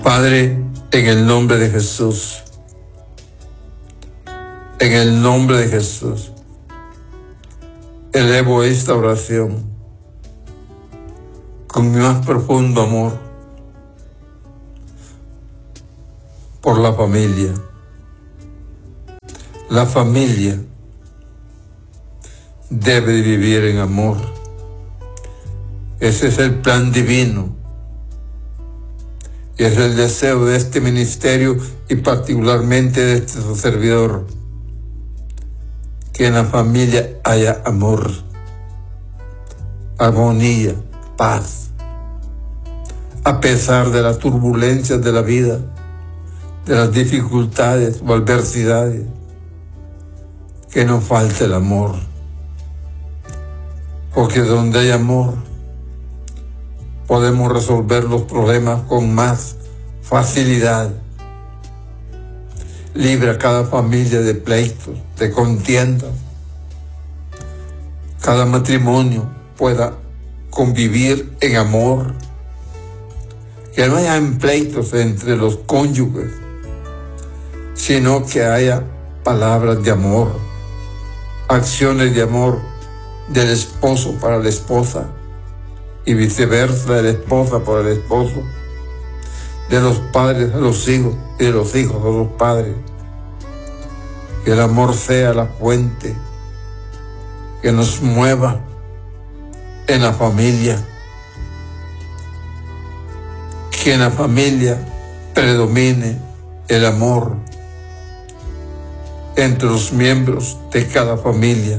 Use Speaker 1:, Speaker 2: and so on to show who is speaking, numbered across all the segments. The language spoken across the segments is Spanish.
Speaker 1: Padre, en el nombre de Jesús, en el nombre de Jesús, elevo esta oración con mi más profundo amor por la familia. La familia debe vivir en amor. Ese es el plan divino. Y es el deseo de este ministerio y particularmente de este su servidor. Que en la familia haya amor, armonía, paz. A pesar de las turbulencias de la vida, de las dificultades o adversidades, que no falte el amor. Porque donde hay amor, podemos resolver los problemas con más facilidad. Libra a cada familia de pleitos, de contiendas. Cada matrimonio pueda convivir en amor. Que no haya pleitos entre los cónyuges, sino que haya palabras de amor, acciones de amor del esposo para la esposa y viceversa, de la esposa para el esposo, de los padres a los hijos y de los hijos a los padres. Que el amor sea la fuente que nos mueva en la familia. Que en la familia predomine el amor entre los miembros de cada familia.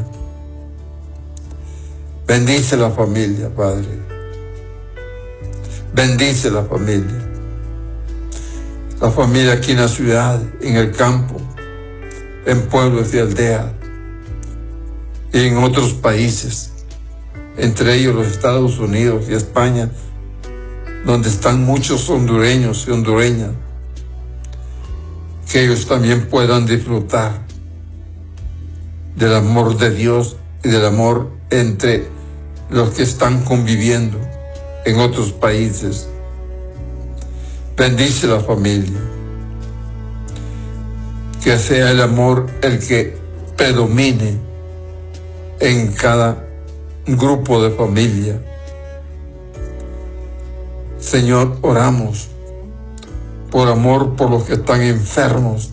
Speaker 1: Bendice la familia, Padre. Bendice la familia. La familia aquí en la ciudad, en el campo, en pueblos y aldeas, y en otros países, entre ellos los Estados Unidos y España, donde están muchos hondureños y hondureñas, que ellos también puedan disfrutar del amor de Dios y del amor entre los que están conviviendo en otros países. Bendice la familia. Que sea el amor el que predomine en cada grupo de familia. Señor, oramos por amor por los que están enfermos.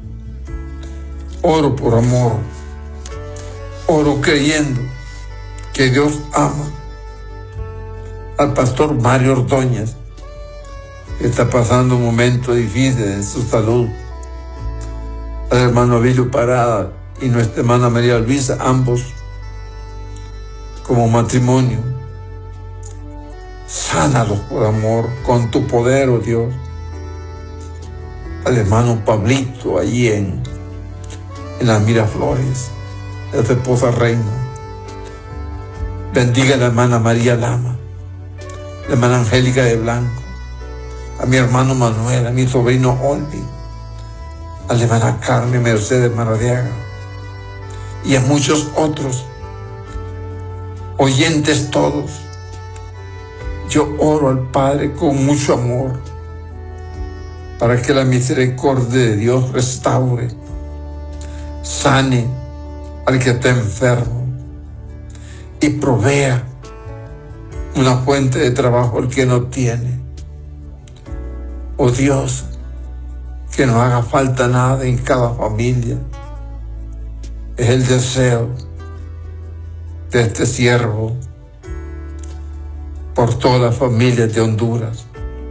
Speaker 1: Oro por amor. Oro creyendo que Dios ama al pastor Mario Ordóñez, que está pasando un momento difícil en su salud. Al hermano Abilio Parada y nuestra hermana María Luisa, ambos como matrimonio. Sánalos por amor, con tu poder, oh Dios. Al hermano Pablito, allí en las Miraflores, a su esposa Reina. Bendiga a la hermana María Lama, la hermana Angélica de Blanco, a mi hermano Manuel, a mi sobrino Olvi, a la hermana Carmen Mercedes Maradiaga y a muchos otros oyentes todos. Yo oro al Padre con mucho amor para que la misericordia de Dios restaure, sane al que está enfermo y provea una fuente de trabajo al que no tiene. Oh Dios, que no haga falta nada en cada familia. Es el deseo de este siervo por todas las familias de Honduras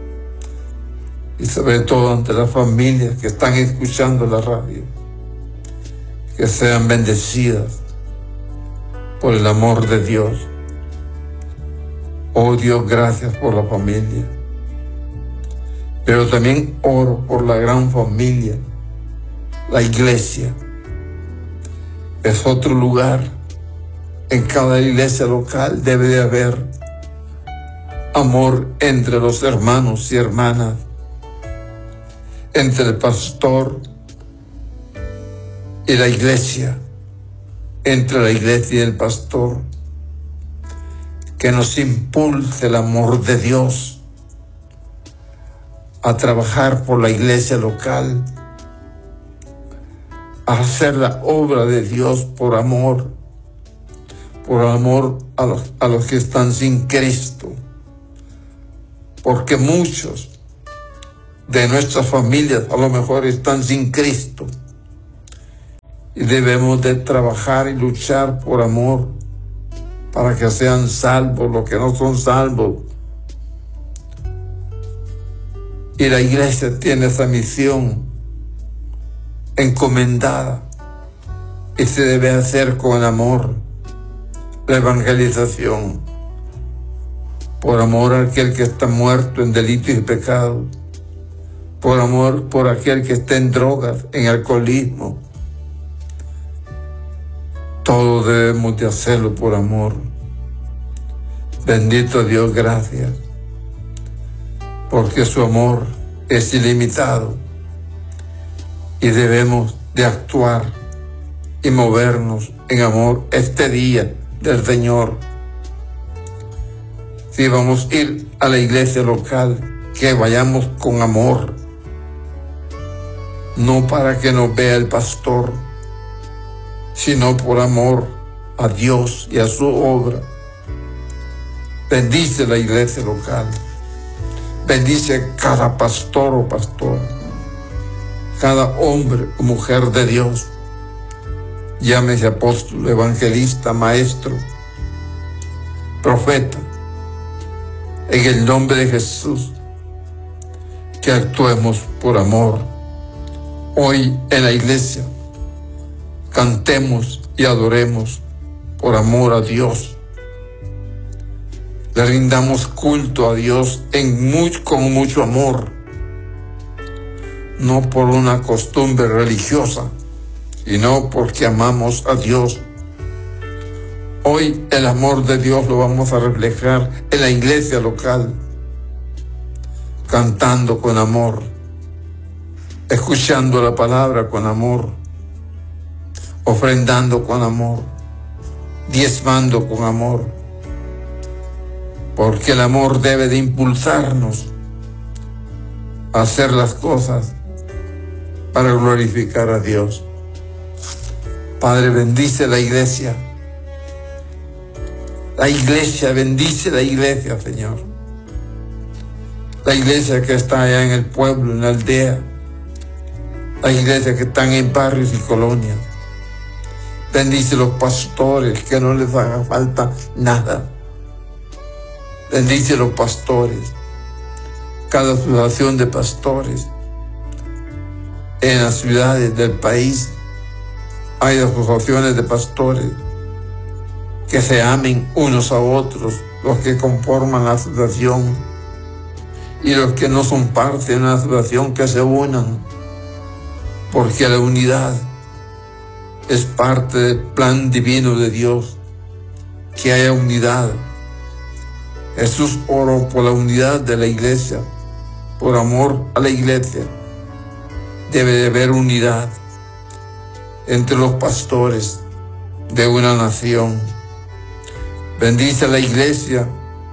Speaker 1: y sobre todo ante las familias que están escuchando la radio, que sean bendecidas por el amor de Dios. Oh Dios, gracias por la familia, pero también oro por la gran familia, la iglesia. Es otro lugar. En cada iglesia local debe de haber amor entre los hermanos y hermanas, entre el pastor y la iglesia, entre la iglesia y el pastor. Que nos impulse el amor de Dios a trabajar por la iglesia local, a hacer la obra de Dios por amor a los que están sin Cristo, porque muchos de nuestras familias a lo mejor están sin Cristo y debemos de trabajar y luchar por amor para que sean salvos los que no son salvos. Y la iglesia tiene esa misión encomendada y se debe hacer con amor la evangelización, por amor a aquel que está muerto en delitos y pecados, por amor por aquel que está en drogas, en alcoholismo. Todos debemos de hacerlo por amor. Bendito Dios, gracias, porque su amor es ilimitado y debemos de actuar y movernos en amor este día del Señor. Si vamos a ir a la iglesia local, que vayamos con amor, no para que nos vea el pastor, sino por amor a Dios y a su obra. Bendice la iglesia local. Bendice cada pastor o pastora, cada hombre o mujer de Dios. Llámese apóstol, evangelista, maestro, profeta. En el nombre de Jesús, que actuemos por amor. Hoy en la iglesia, cantemos y adoremos por amor a Dios. Le rindamos culto a Dios con mucho amor, no por una costumbre religiosa, sino porque amamos a Dios. Hoy el amor de Dios lo vamos a reflejar en la iglesia local, cantando con amor, escuchando la palabra con amor, ofrendando con amor, diezmando con amor, porque el amor debe de impulsarnos a hacer las cosas para glorificar a Dios. Padre, bendice la iglesia. La iglesia, bendice la iglesia, Señor. La iglesia que está allá en el pueblo, en la aldea. La iglesia que están en barrios y colonias. Bendice los pastores, que no les haga falta nada. Bendice los pastores. Cada asociación de pastores. En las ciudades del país hay asociaciones de pastores que se amen unos a otros, los que conforman la asociación, y los que no son parte de una asociación, que se unan, porque la unidad es parte del plan divino de Dios, que haya unidad. Jesús oró por la unidad de la iglesia, por amor a la iglesia. Debe de haber unidad entre los pastores de una nación. Bendice a la iglesia,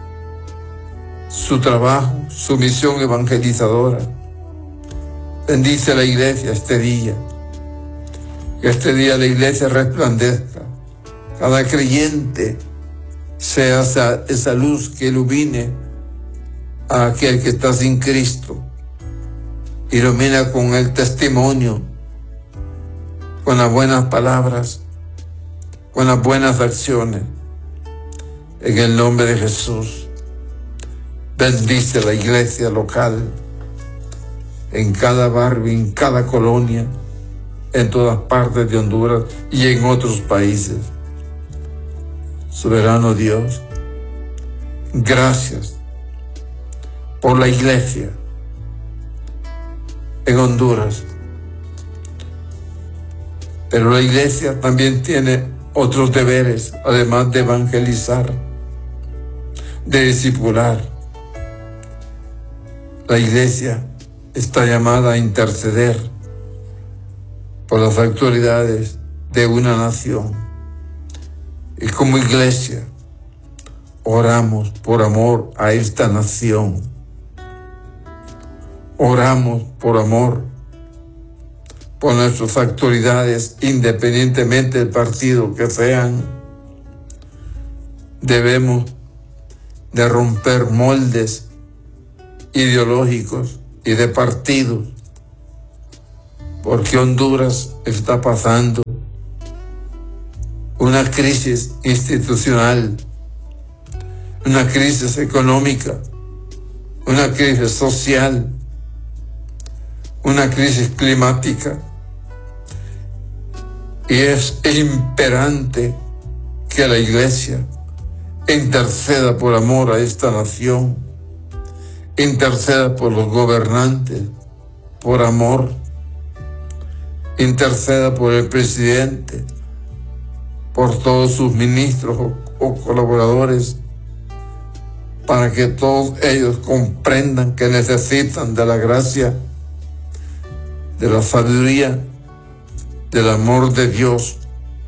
Speaker 1: su trabajo, su misión evangelizadora. Bendice a la iglesia este día. Que este día la iglesia resplandezca. Cada creyente sea esa luz que ilumine a aquel que está sin Cristo. Ilumina con el testimonio, con las buenas palabras, con las buenas acciones. En el nombre de Jesús, bendice la iglesia local, en cada barrio, en cada colonia, en todas partes de Honduras y en otros países. Soberano Dios, gracias por la iglesia en Honduras. Pero la iglesia también tiene otros deberes, además de evangelizar, de discipular. La iglesia está llamada a interceder por las autoridades de una nación. Y como iglesia, oramos por amor a esta nación. oramos por amor, por nuestras autoridades, independientemente del partido que sean. Debemos de romper moldes ideológicos y de partidos, porque Honduras está pasando una crisis institucional, una crisis económica, una crisis social, una crisis climática, y es imperante que la Iglesia interceda por amor a esta nación, interceda por los gobernantes, por amor, interceda por el presidente, por todos sus ministros o colaboradores, para que todos ellos comprendan que necesitan de la gracia, de la sabiduría, del amor de Dios.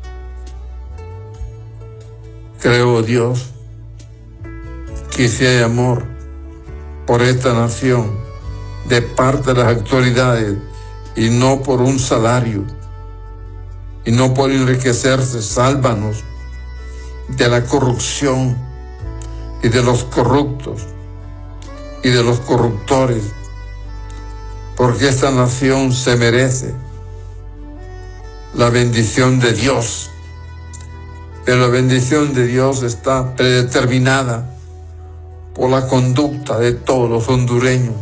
Speaker 1: Creo, Dios, que si hay amor por esta nación de parte de las autoridades y no por un salario y no por enriquecerse, sálvanos de la corrupción y de los corruptos y de los corruptores, porque esta nación se merece la bendición de Dios. Pero la bendición de Dios está predeterminada por la conducta de todos los hondureños.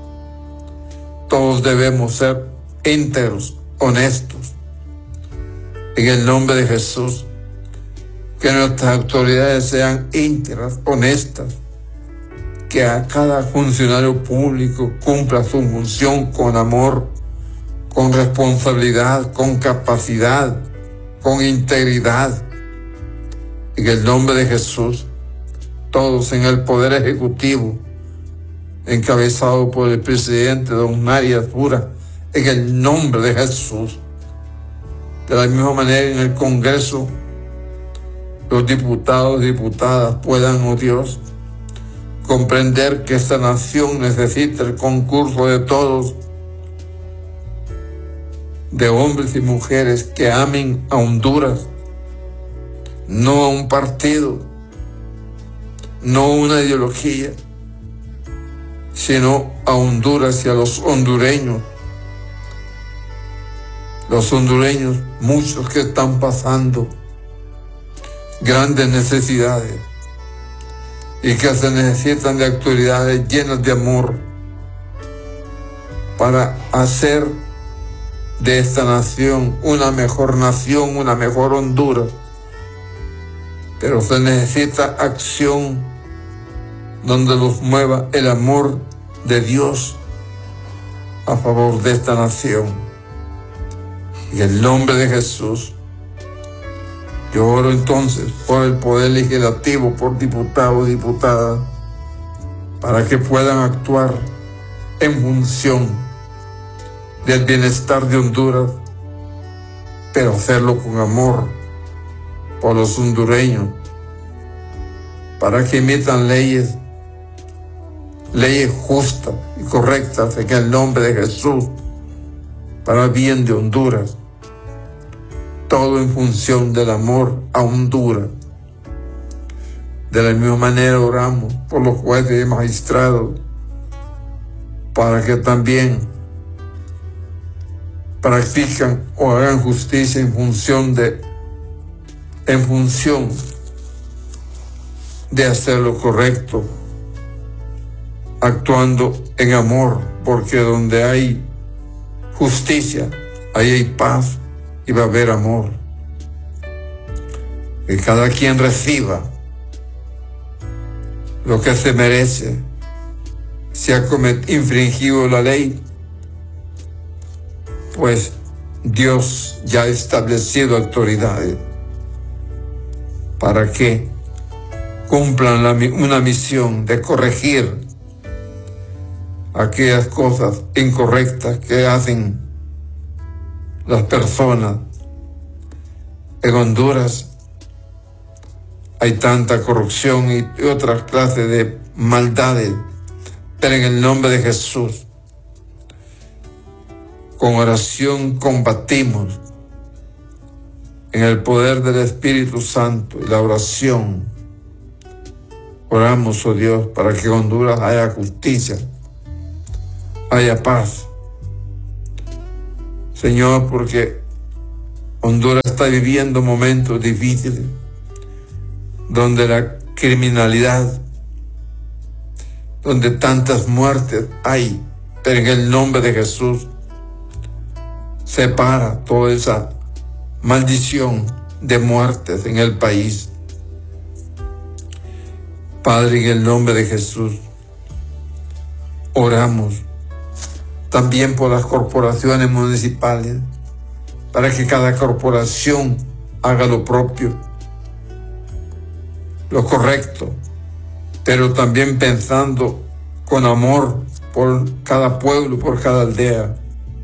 Speaker 1: Todos debemos ser íntegros, honestos. En el nombre de Jesús, que nuestras autoridades sean íntegras, honestas, que a cada funcionario público cumpla su función con amor, con responsabilidad, con capacidad, con integridad. En el nombre de Jesús, todos en el Poder Ejecutivo, encabezado por el presidente don Arias Pura, en el nombre de Jesús. De la misma manera en el Congreso, los diputados y diputadas puedan, oh Dios, comprender que esta nación necesita el concurso de todos, de hombres y mujeres que amen a Honduras, no a un partido, no a una ideología, sino a Honduras y a los hondureños. Los hondureños, muchos que están pasando grandes necesidades y que se necesitan de autoridades llenas de amor para hacer de esta nación, una mejor Honduras. Pero se necesita acción donde los mueva el amor de Dios a favor de esta nación. En el nombre de Jesús, yo oro entonces por el Poder Legislativo, por diputados y diputadas, para que puedan actuar en función del bienestar de Honduras, pero hacerlo con amor por los hondureños, para que emitan leyes justas y correctas en el nombre de Jesús, para el bien de Honduras. Todo en función del amor a Honduras. De la misma manera oramos por los jueces y magistrados, para que también practican o hagan justicia en función de hacer lo correcto, actuando en amor, porque donde hay justicia, ahí hay paz y va a haber amor. Que cada quien reciba lo que se merece. Si ha infringido la ley, pues Dios ya ha establecido autoridades para que cumplan una misión de corregir aquellas cosas incorrectas que hacen las personas. En Honduras hay tanta corrupción y otras clases de maldades, pero en el nombre de Jesús con oración combatimos en el poder del Espíritu Santo y la oración. Oramos, oh Dios, para que en Honduras haya justicia, haya paz. Señor, porque Honduras está viviendo momentos difíciles, donde la criminalidad, donde tantas muertes hay, pero en el nombre de Jesús, separa toda esa maldición de muertes en el país. Padre, en el nombre de Jesús, oramos también por las corporaciones municipales, para que cada corporación haga lo propio, lo correcto, pero también pensando con amor por cada pueblo, por cada aldea.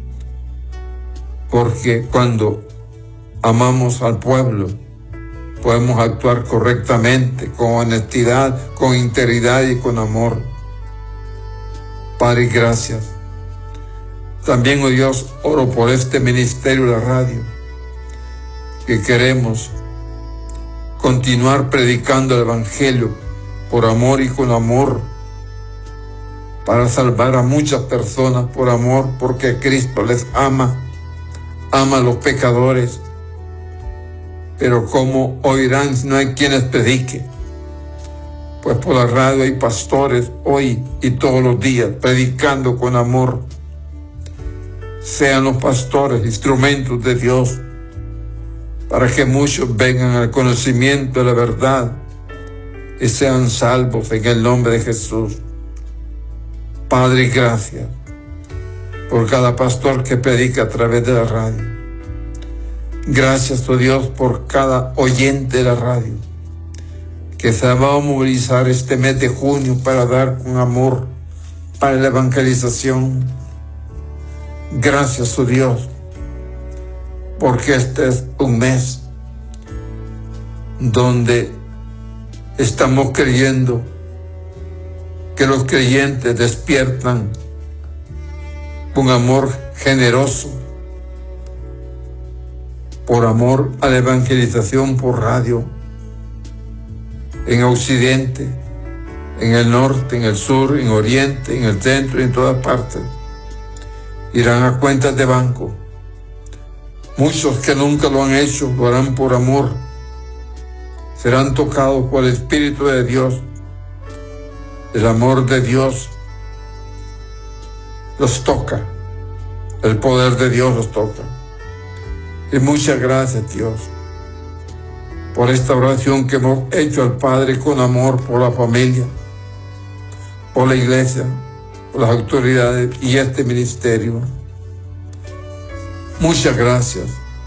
Speaker 1: Porque cuando amamos al pueblo, podemos actuar correctamente, con honestidad, con integridad y con amor. Padre, gracias. También, oh Dios, oro por este ministerio de la radio, que queremos continuar predicando el Evangelio por amor y con amor, para salvar a muchas personas por amor, porque Cristo les ama a los pecadores. Pero ¿cómo oirán si no hay quienes prediquen? Pues por la radio hay pastores hoy y todos los días predicando con amor. Sean los pastores instrumentos de Dios, para que muchos vengan al conocimiento de la verdad y sean salvos en el nombre de Jesús. Padre, gracias por cada pastor que predica a través de la radio. Gracias, oh Dios, por cada oyente de la radio, que se va a movilizar este mes de junio para dar con amor para la evangelización. Gracias, oh Dios, porque este es un mes donde estamos creyendo que los creyentes despiertan un amor generoso, por amor a la evangelización por radio, en Occidente, en el norte, en el sur, en Oriente, en el centro y en todas partes. Irán a cuentas de banco. Muchos que nunca lo han hecho lo harán por amor. Serán tocados por el Espíritu de Dios. El amor de Dios los toca. El poder de Dios los toca. Y muchas gracias, Dios, por esta oración que hemos hecho al Padre con amor por la familia, por la iglesia, por las autoridades y este ministerio. Muchas gracias,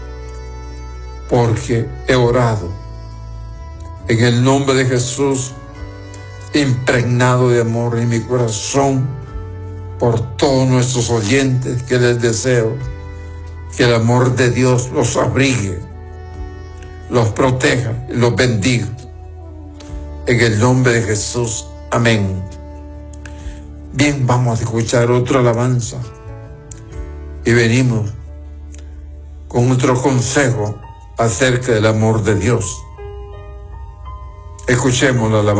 Speaker 1: porque he orado en el nombre de Jesús, impregnado de amor en mi corazón por todos nuestros oyentes, que les deseo que el amor de Dios los abrigue, los proteja y los bendiga. En el nombre de Jesús. Amén. Bien, vamos a escuchar otra alabanza. Y venimos con otro consejo acerca del amor de Dios. Escuchemos la alabanza.